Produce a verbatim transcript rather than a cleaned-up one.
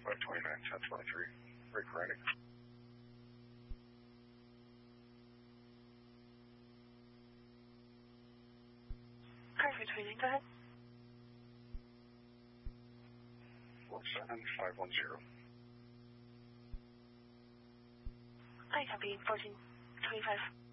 five twenty-nine, ten twenty-three. Break running. Car five twenty-nine, go ahead. one seven five one zero. I copy, fourteen twenty-five.